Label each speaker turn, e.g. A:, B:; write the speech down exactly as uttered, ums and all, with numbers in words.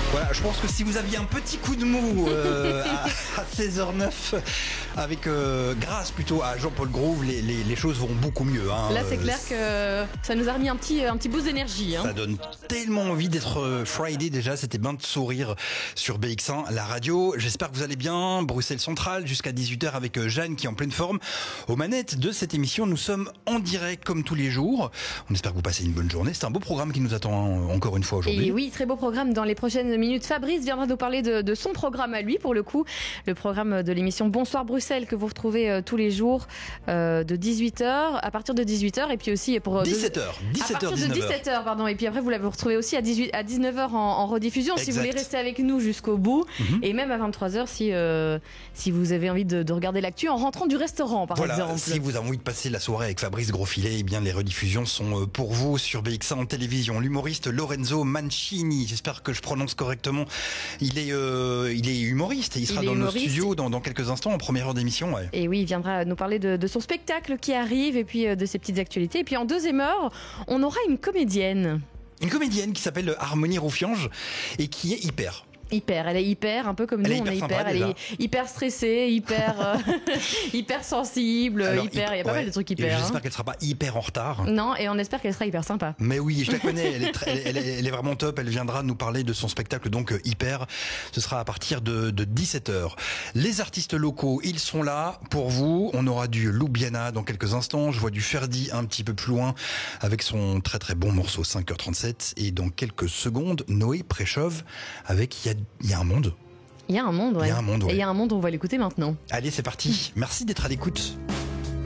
A: Voilà, je pense que si vous aviez un petit coup de mou euh, à, à seize heures neuf, avec euh, grâce plutôt à Jean-Paul Groove, les, les, les choses vont beaucoup mieux. Hein.
B: Là, c'est clair que ça nous a remis un petit, un petit boost d'énergie. Hein.
A: Ça donne tellement envie d'être Friday déjà. C'était bien de sourire sur B X un, la radio. J'espère que vous allez bien. Bruxelles Centrale jusqu'à dix-huit heures avec Jeanne qui est en pleine forme. Aux manettes de cette émission, nous sommes en direct comme tous les jours. On espère que vous passez une bonne journée. C'est un beau programme qui nous attend encore une fois aujourd'hui.
B: Et oui, très beau programme dans les prochaines minutes. Fabrice viendra nous parler de, de son programme à lui, pour le coup. Le programme de l'émission Bonsoir Bruxelles que vous retrouvez euh, tous les jours euh, de dix-huit heures, à partir de dix-huit heures. Et puis aussi pour...
A: dix-sept heures.
B: À partir de dix-sept heures, pardon. Et puis après, vous l'avez retrouvé aussi à, dix-huit, à dix-neuf heures en, en rediffusion. Exact. Si vous voulez rester avec nous jusqu'au bout. Mm-hmm. Et même à vingt-trois heures si, euh, si vous avez envie de, de regarder l'actu en rentrant du restaurant, par
A: voilà,
B: exemple.
A: Si vous avez envie de passer la soirée avec Fabrice Grosfilet, eh bien les rediffusions sont pour vous sur B X un en télévision. L'humoriste Lorenzo Mancini, j'espère que je prononce correctement. Il est, euh, il est humoriste et il sera il dans nos studios dans, dans quelques instants en première heure d'émission. Ouais.
B: Et oui, il viendra nous parler de, de son spectacle qui arrive et puis de ses petites actualités. Et puis en deuxième heure, on aura une comédienne.
A: Une comédienne qui s'appelle Harmonie Roufiange et qui est hyper.
B: Hyper, elle est hyper, un peu comme
A: elle
B: nous,
A: est
B: on est
A: sympa,
B: hyper, elle est hyper stressée, hyper, euh, hyper sensible, Alors, hyper, il y a pas ouais, mal de trucs hyper.
A: J'espère
B: hein.
A: qu'elle sera pas hyper en retard.
B: Non, et on espère qu'elle sera hyper sympa.
A: Mais oui, je la connais, elle est, très, elle, elle, elle est vraiment top, elle viendra nous parler de son spectacle, donc hyper, ce sera à partir de, de dix-sept heures. Les artistes locaux, ils sont là pour vous, on aura du Loubiana dans quelques instants, je vois du Ferdi un petit peu plus loin, avec son très très bon morceau cinq heures trente-sept, et dans quelques secondes, Noé Préchauve, avec Il y a, y a un monde.
B: Il y a un monde, ouais.
A: Il y a un monde, ouais.
B: Et il y a un monde, on va l'écouter maintenant.
A: Allez, c'est parti. Merci d'être à l'écoute.